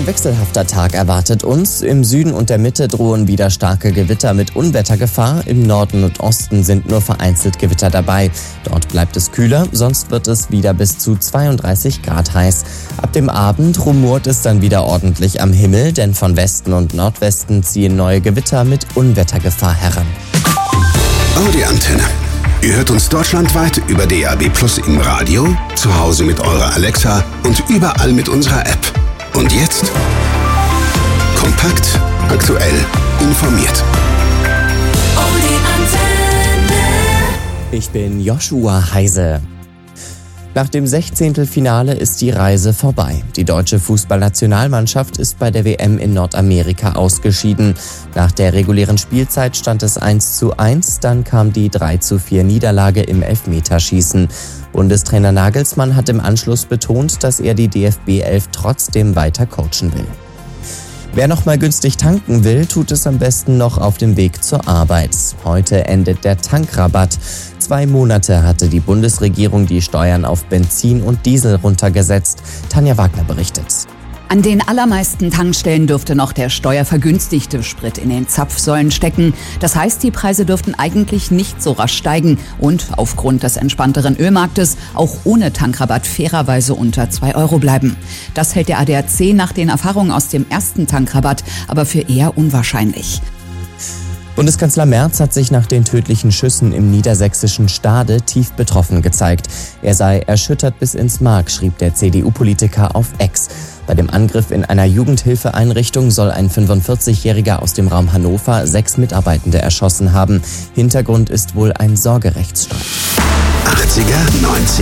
wechselhafter Tag erwartet uns. Im Süden und der Mitte drohen wieder starke Gewitter mit Unwettergefahr. Im Norden und Osten sind nur vereinzelt Gewitter dabei. Dort bleibt es kühler, sonst wird es wieder bis zu 32 Grad heiß. Ab dem Abend rumort es dann wieder ordentlich am Himmel, denn von Westen und Nordwesten ziehen neue Gewitter mit Unwettergefahr heran. Audi Antenne. Ihr hört uns deutschlandweit über DAB+ im Radio, zu Hause mit eurer Alexa und überall mit unserer App. Und jetzt kompakt, aktuell, informiert. Audi Antenne. Ich bin Joshua Heise. Nach dem 16. Finale ist die Reise vorbei. Die deutsche Fußballnationalmannschaft ist bei der WM in Nordamerika ausgeschieden. Nach der regulären Spielzeit stand es 1:1, dann kam die 3:4 Niederlage im Elfmeterschießen. Bundestrainer Nagelsmann hat im Anschluss betont, dass er die DFB 11 trotzdem weiter coachen will. Wer noch mal günstig tanken will, tut es am besten noch auf dem Weg zur Arbeit. Heute endet der Tankrabatt. 2 Monate hatte die Bundesregierung die Steuern auf Benzin und Diesel runtergesetzt. Tanja Wagner berichtet. An den allermeisten Tankstellen dürfte noch der steuervergünstigte Sprit in den Zapfsäulen stecken. Das heißt, die Preise dürften eigentlich nicht so rasch steigen und aufgrund des entspannteren Ölmarktes auch ohne Tankrabatt fairerweise unter 2 Euro bleiben. Das hält der ADAC nach den Erfahrungen aus dem ersten Tankrabatt aber für eher unwahrscheinlich. Bundeskanzler Merz hat sich nach den tödlichen Schüssen im niedersächsischen Stade tief betroffen gezeigt. Er sei erschüttert bis ins Mark, schrieb der CDU-Politiker auf X. Bei dem Angriff in einer Jugendhilfeeinrichtung soll ein 45-Jähriger aus dem Raum Hannover 6 Mitarbeitende erschossen haben. Hintergrund ist wohl ein Sorgerechtsstreit. 80er, 90er.